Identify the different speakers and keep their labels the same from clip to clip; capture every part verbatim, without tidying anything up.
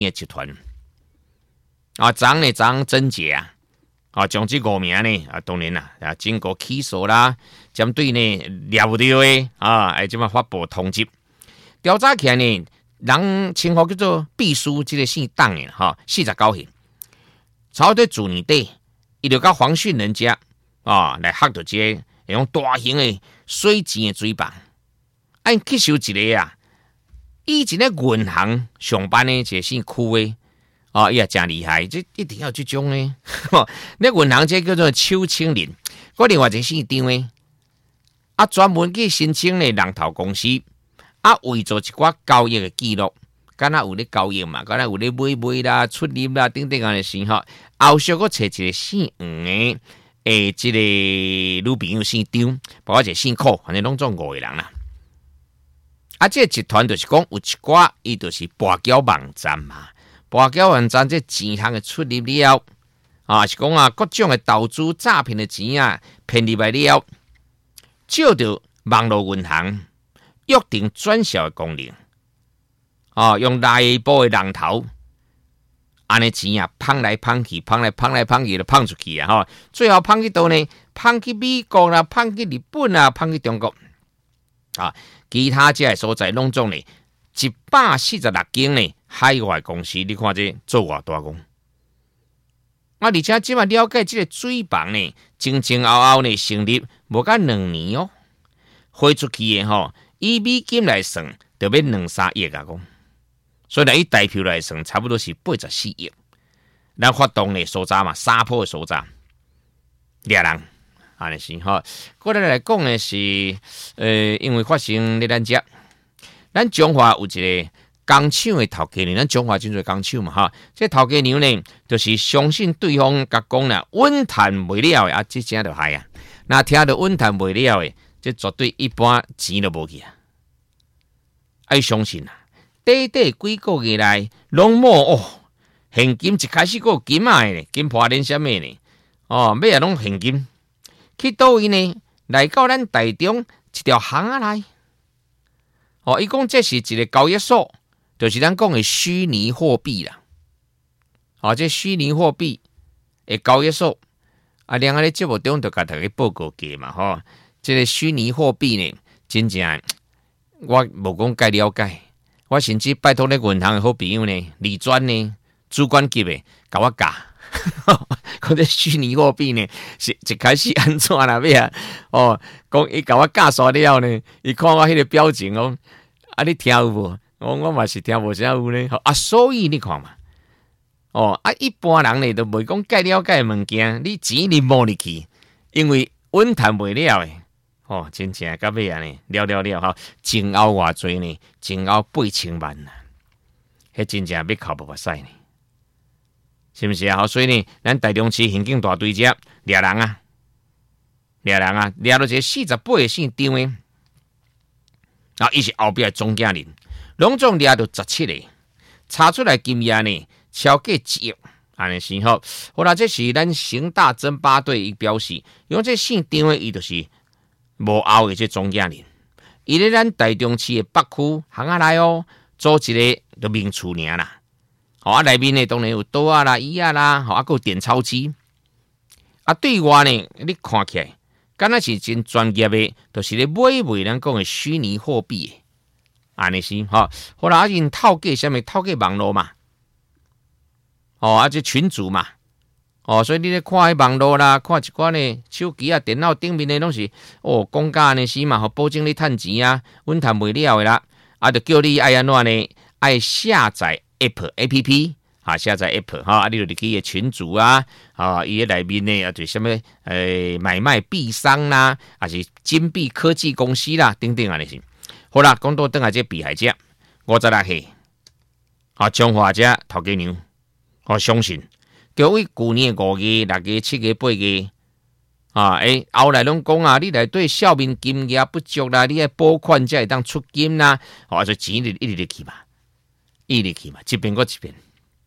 Speaker 1: 的集团啊，昨呢昨贞节啊，啊，将这五名呢啊，当然啦啊，经过起诉啦，针对呢抓不到的啊，哎，即嘛发布通缉，调查起来呢，人称呼叫做秘书，这个姓党的哈，四十九岁，差不多去年底，伊就甲黄训人家啊来合到这个用大型的水钱的水棒，按去收一个啊，以前咧银行上班的一个姓区的。哦，伊也真厉害，这一定要这种呢。那银行这叫做邱清林，我另外一个姓张的，啊，专门去申请呢人头公司，啊，为做一寡交易的记录，敢若有咧交易嘛，敢若有咧买卖啦、出入啦等等安尼事吼。后续我找一个姓黄的，诶，这个女朋友姓张，包括一个姓柯，反正拢总五个人啦。啊，这个集团就是讲有一寡，伊就是跋筊网站嘛。跋筊网站这钱项的出入了，啊是讲啊各种的投资诈骗的钱啊骗入来了，借着网络银行约定转销的功能，啊用内部的人头，安尼钱啊捧来捧去，捧来捧来捧去就捧出去啊！哈，最后捧去倒呢？捧去美国啦，捧去日本啊，捧去中国啊，其他这些所在拢总呢一百四十六间呢。海外公司，你看这做偌大工，啊！而且即马了解这个水房呢，前前后后呢成立无甲两年哦，花出去的吼，以美金来算，就要两三亿啊！讲，所以来以代票来算，差不多是八十四亿。咱发动呢所在嘛，沙坡的所在，俩人安尼是吼。过来来讲的是，呃，因为发生咧咱遮，咱中华有一个。工厂的头家娘，咱中华真侪工厂嘛哈，这头家娘呢，就是相信对方甲讲啦，稳赚袂了的啊，这真就害啊！那听到稳赚袂了的，这绝对一般钱都无去啊！爱相信啊，短短几个月来，拢冇哦，现金一开始个金啊呢，金破连什么呢？哦，尾啊拢现金，去倒位呢？来到咱台中一条巷仔内，哦，伊讲这是一个交易所。就是咱讲的虚拟货币啦，哦，这虚拟货币的交易所啊，两个咧节目中就甲大家报告过嘛，吼、哦，这个虚拟货币呢，真正我无讲介了解，我甚至拜托咧银行的好朋友呢，理专呢，主管级的，甲我教，讲这虚拟货币呢，是一开始安怎啦？要啊，哦，讲伊甲我教煞了呢，伊看我迄个表情哦，啊，你听有无？我我嘛是听无啥有呢，啊，所以你看嘛，哦啊，一般人呢都袂讲介了解物件，你钱你摸入去，因为稳赚袂了诶，哦，真正到尾啊呢，了了了哈，前后偌济呢，前后八千万呐，迄真正要靠无法使呢，是毋是啊？所以呢，咱台中市刑警大队只掠人啊，掠人啊，掠到一个四十八个姓张诶，啊，伊是后壁的总经理。拢总掠到十七个，查出来金额呢超过一亿，安尼是吼。好啦，这是咱刑大侦八队伊表示，因为这姓张的伊就是无后的这总经理，伊咧咱台中市的北区巷仔内哦，做一个就名厝尔啦。好啊，内面呢当然有桌啊啦、椅啊啦，好啊，还有电钞机。啊，对外呢，你看起来，敢若是真专业的，就是咧买卖咱讲的虚拟货币的。安尼是吼，后来啊因透过啥物透过网络嘛，哦啊这群主嘛，哦所以你咧看迄网络啦，看一寡呢手机啊、电脑顶面的拢是哦讲价安尼是嘛，吼保证你趁钱啊，稳赚袂了的啦，啊就叫你爱安怎呢？爱下载 app A P P 啊，下载 app 哈、啊，你就入去伊群组啊，啊伊内面呢啊就什么诶买卖币商啦，还是金币科技公司啦等等安尼是。好啦，讲到等下这被害者，五十六岁，啊，中华者头家娘，我相信，各位去年五月、六月、七月、八月，啊，诶，后来拢讲啊，你来对校面金额不足啦，你爱拨款才会当出金啦，哦，就钱一直一直去嘛，一直去嘛，一边过一边，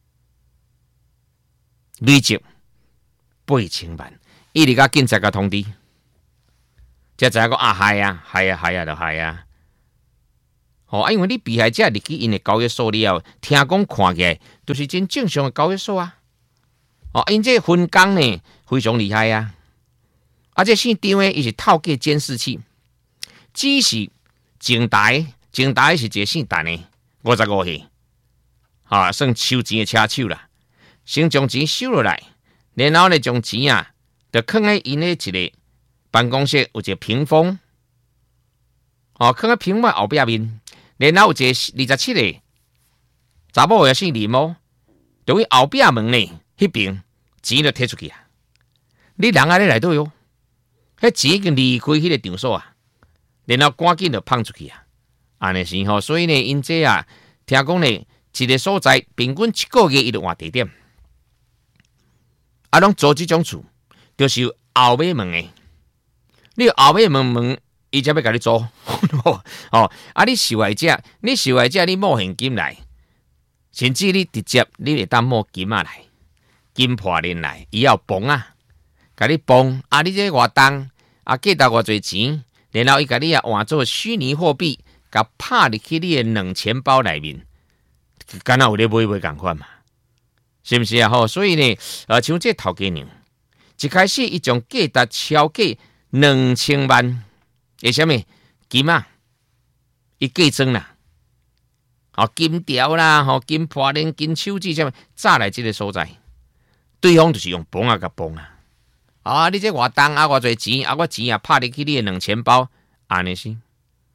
Speaker 1: 累积八千万，一直甲警察甲通知，才知影讲啊，害啊，害啊，害啊，就害啊。 哦，因为你被害者入去因的交易所了，听讲看起来都是真正常的交易所啊。哦，因这分工呢非常厉害啊。啊，这现场呢，伊是透过监视器，只是前台，前台是一个姓陈的，五十五岁，啊，算收钱的车手啦。先将钱收落来，然后呢，将钱啊，就放在因的一个办公室有一个屏风，哦，放在屏风后壁面，然后有一个二十七个查某也姓林哦，就去后壁门呢，迄边钱就摕出去啊。你人啊，你内底哟。迄钱已经离开迄个场所啊，然后赶紧就放出去啊，安尼是吼，所以呢，因这啊，听讲呢，一个所在平均一个月伊就换地点，啊，拢做这种厝，就是有后尾门的，你有后尾门门，伊才要甲你做，哦，啊，你受害者，你受害者，你冒现金来，甚至你直接你会当冒金啊来，金破链来，伊要崩啊，甲你崩，啊，你这活动。啊，计到偌侪钱，然后伊甲你啊换做虚拟货币，甲拍入去你的两钱包内面，敢若有咧买买共款嘛？是毋是啊？吼，所以呢，呃，像这头家娘，一开始伊将价值超过两千万，为什么金啊？伊计装啦，哦，金条啦，吼，金破链、金手指什么，炸来这个所在，对方就是用崩啊甲崩啊。啊！你这活动啊，偌侪钱啊，我钱啊拍入去你的两钱包，安尼是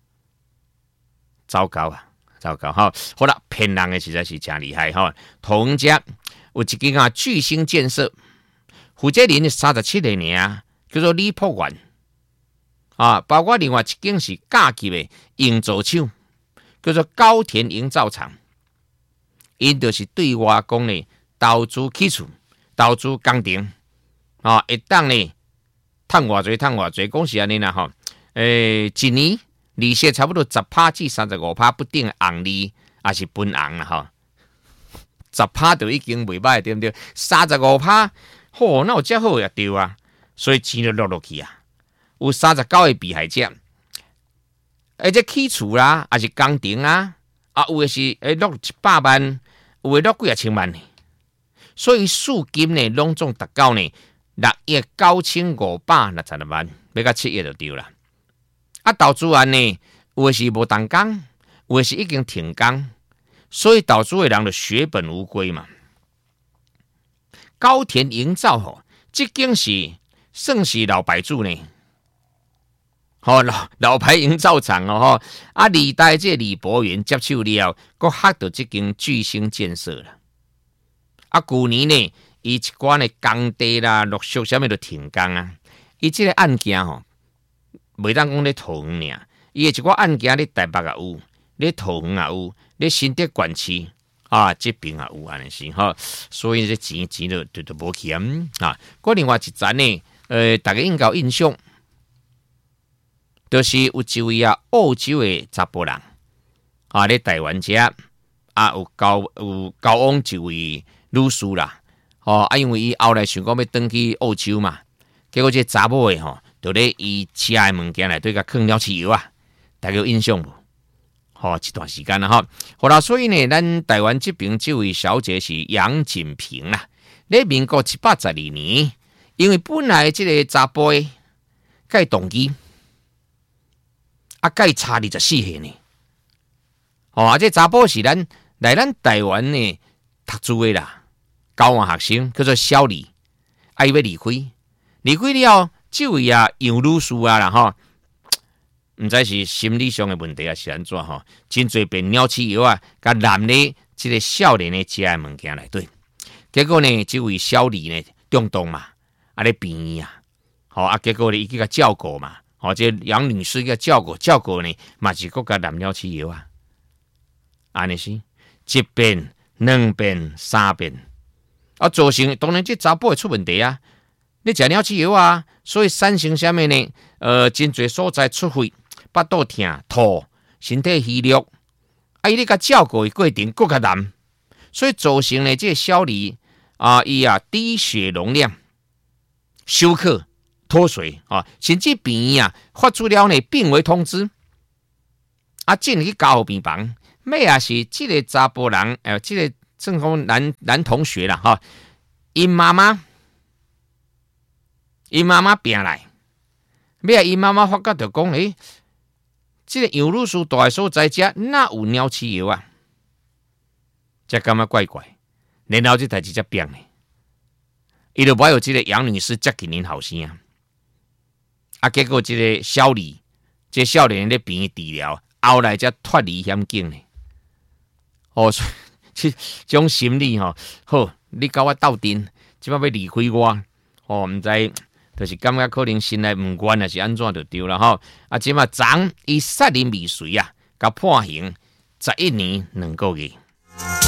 Speaker 1: 糟糕啊，糟糕哈！好啦，骗人的实在是真厉害哈。同家有一间啊巨星建设，负责人三十七个名，叫做李博元啊，包括另外一间是甲级的营造厂，叫做高田营造厂，因就是对外讲呢，投资起厝，投资工程。啊，一当呢，赚偌济，赚偌济，讲是安尼啦吼。诶，一年利息差不多十趴至三十五趴不定的红利，也是分红啦吼。十趴就已经袂歹，对不对？三十五趴，吼，那有遮好也对啊。所以钱就落落去啊。有三十九个被害者，而且起厝啦，也是工程啊，啊，有的是诶落一百万，有的落几啊千万呢。所以数金呢，拢总达到呢。六亿九千五百六十六万，要到七亿就对了。啊，投资案呢，有的是无动工，有的是已经停工，所以投资的人就血本无归嘛。高田营造吼，这间是算是老牌子呢，吼、哦、老老牌营造厂哦吼。啊，二代这李博元接手了，佮学到这间巨星建设了。啊，去年呢？伊一寡的工地啦，陆续啥物都停工啊！伊即个案件吼，袂当讲咧桃园尔，伊的一寡案件咧台北也有，咧桃园也有，咧新竹县市啊，这边也有安尼是吼，所以这钱钱就就就无去啊！啊，过另外一站呢，呃，大家应该有印象，就是有一位啊澳洲的查甫人啊，咧台湾遮啊有交有交往一位女士啦。哦，啊，因为伊后来想讲要转去澳洲嘛，结果这查某的吼，就咧伊车的物件内底甲放了汽油啊，大家有印象无？吼、哦，一段时间啦吼，好啦，所以呢，咱台湾这边这位小姐是杨锦萍啦，咧民国七八十二年，因为本来这个查甫的，甲伊动机，啊，甲伊差二十四岁呢，哦，啊，这查甫是咱来咱台湾呢读书的啦。交往学生叫做小李，啊，伊要离开，离开了，这位啊杨女士啊啦吼，毋知是心理上的问题啊，是安怎吼？真侪变鸟鼠药啊，甲男的这个少年的食的物件内底，结果呢，这位小李呢中毒嘛，啊咧病院啊，好啊，结果呢伊去甲照顾嘛，好，这杨女士去照顾，照顾呢嘛是国家男鸟鼠药啊，安尼是一遍、两遍、三遍。啊，造成当然这查甫会出问题啊！你食鸟鼠药啊，所以产生啥物呢？呃，真侪所在出血、腹肚痛、吐、身体虚弱，啊，伊咧甲照顾的过程更较难，所以造成呢这个小李啊，伊啊低血容量、休克、脱水啊，甚至病院啊发出了呢病危通知啊，进去加护病房，尾也是这个查甫人，呃，这个正讲男男同学啦，哈，因妈妈，因妈妈病来，尾啊，因妈妈发觉就讲，诶、欸，这个杨律师住的所在遮哪有鸟鼠药啊？才感觉怪怪，然后这代志才变的，伊就无有这个杨女士接近因后生啊，啊，结果这个小李，这少年咧病院治疗，后来才脱离险境呢。哦，这种心理吼，好，你甲我斗阵，即摆要离开我，哦，毋知，就是感觉可能心内毋愿，还是安怎就对了吼。啊，即摆昨伊杀人未遂啊，甲判刑十一年两个月。